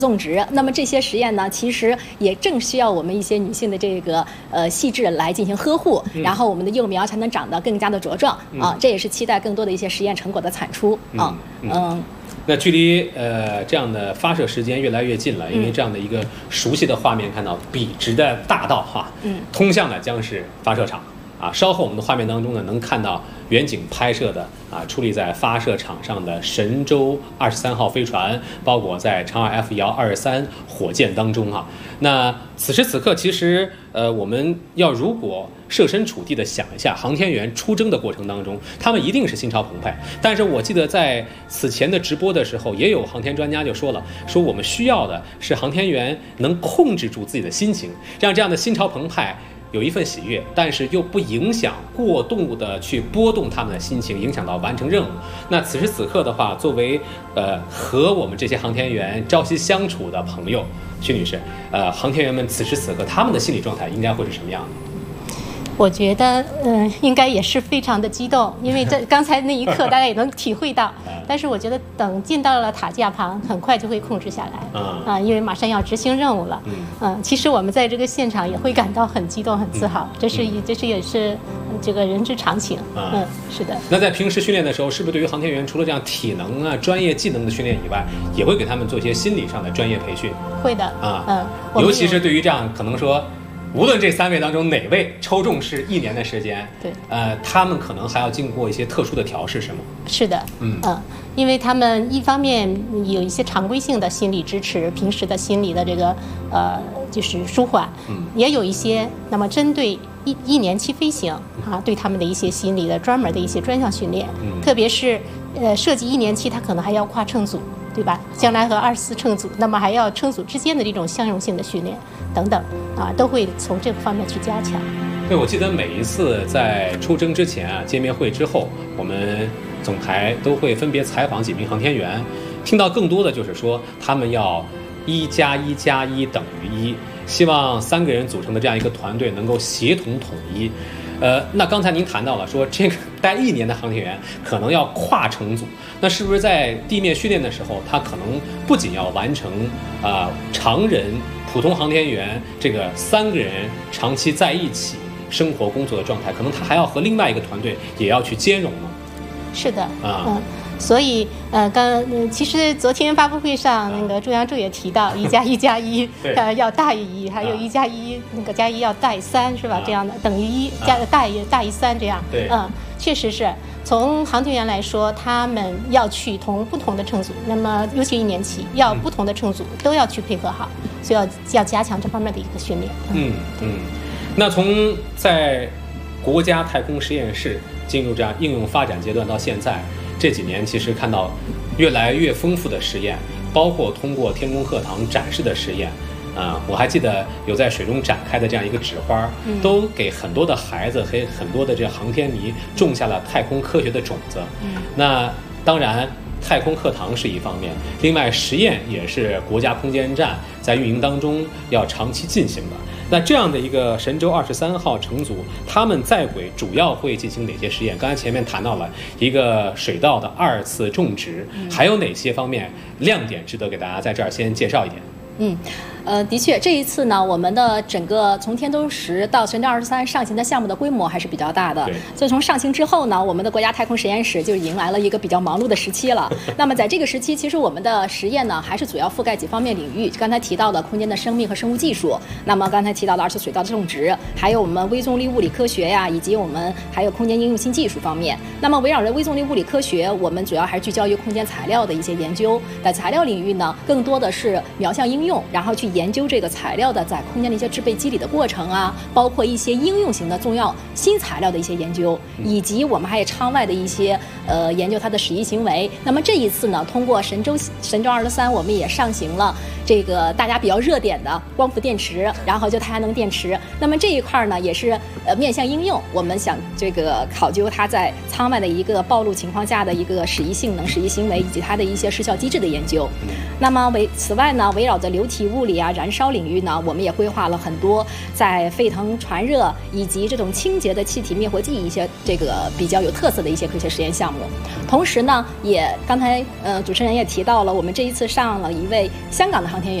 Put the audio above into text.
种植。那么这些实验呢，其实也正需要我们一些女性的这个细致来进行呵护，然后我们的幼苗才能长得更加的茁壮啊。这也是期待更多的一些实验成果的产出啊。 那距离这样的发射时间越来越近了，因为这样的一个熟悉的画面，看到笔直的大道通向的将是发射场啊。稍后我们的画面当中呢，能看到远景拍摄的矗立在发射场上的神舟23号飞船，包裹在长二 F123火箭当中那此时此刻，其实我们要如果设身处地的想一下，航天员出征的过程当中，他们一定是心潮澎湃。但是我记得在此前的直播的时候，也有航天专家就说了，说我们需要的是航天员能控制住自己的心情，让这样的心潮澎湃有一份喜悦，但是又不影响过度的去波动他们的心情，影响到完成任务。那此时此刻的话，作为和我们这些航天员朝夕相处的朋友，徐女士，航天员们此时此刻他们的心理状态应该会是什么样的？ 我觉得，应该也是非常的激动，因为这刚才那一刻大家也能体会到。但是我觉得等进到了塔架旁，很快就会控制下来。因为马上要执行任务了。其实我们在这个现场也会感到很激动、很自豪，这也是这个人之常情。是的。 那在平时训练的时候，是不是对于航天员除了这样体能专业技能的训练以外，也会给他们做一些心理上的专业培训？ 会的。 尤其是对于这样可能说，无论这3位当中哪位抽中是1年的时间， 对， 他们可能还要经过一些特殊的调试，是吗？ 是的，因为他们一方面有一些常规性的心理支持，平时的心理的这个就是舒缓，也有一些那么针对一年期飞行对他们的一些心理的专门的一些专项训练，特别是涉及1年期，他可能还要跨乘组。对吧？将来和24乘组，那么还要乘组之间的这种相容性的训练等等都会从这个方面去加强。 对，我记得每一次在出征之前见面会之后，我们总台都会分别采访几名航天员，听到更多的就是说他们要1+1+1等于1，希望3个人组成的这样一个团队能够协同统一。那刚才您谈到了说，这个待1年的航天员可能要跨乘组，那是不是在地面训练的时候，他可能不仅要完成常人普通航天员这个3个人长期在一起生活工作的状态，可能他还要和另外一个团队也要去兼容呢？ 是的，所以其实昨天发布会上那个中央政也提到1+1+1要大于1，还有1+1那个+1要大于3，是吧？这样的等于1大于3这样。 对， 确实是从航天员来说，他们要去同不同的乘组，那么尤其1年期要不同的乘组都要去配合好，所以要加强这方面的一个训练。 那从在国家太空实验室进入这样应用发展阶段到现在这几年，其实看到越来越丰富的实验，包括通过天宫课堂展示的实验我还记得有在水中展开的这样一个纸花，都给很多的孩子和很多的这航天迷种下了太空科学的种子。那当然太空课堂是一方面，另外实验也是国家空间站在运营当中要长期进行的。那这样的一个神舟23号乘组，他们在轨主要会进行哪些实验？刚才前面谈到了一个水稻的2次种植，还有哪些方面亮点值得给大家在这儿先介绍一点？ 的确，这一次呢，我们的整个从天舟10到神舟23上行的项目的规模还是比较大的。所以从上行之后呢，我们的国家太空实验室就迎来了一个比较忙碌的时期了。那么在这个时期，其实我们的实验呢，还是主要覆盖几方面领域。刚才提到的空间的生命和生物技术，那么刚才提到的2次水稻的种植，还有我们微重力物理科学呀，以及我们还有空间应用新技术方面。那么围绕着微重力物理科学，我们主要还是聚焦于空间材料的一些研究。在材料领域呢，更多的是瞄向应用，然后去研究这个材料的在空间的一些制备机理的过程包括一些应用型的重要新材料的一些研究，以及我们还有舱外的一些研究它的使役行为。那么这一次呢，通过神舟23，我们也上行了这个大家比较热点的光伏电池，然后就太阳能电池。那么这一块呢，也是面向应用，我们想这个考究它在舱外的一个暴露情况下的一个使役性能、使役行为以及它的一些失效机制的研究。那么此外呢，围绕着流体物理燃烧领域呢，我们也规划了很多在沸腾传热以及这种清洁的气体灭火剂一些这个比较有特色的一些科学实验项目。 目。同时呢，也刚才主持人也提到了，我们这一次上了一位香港的航天员。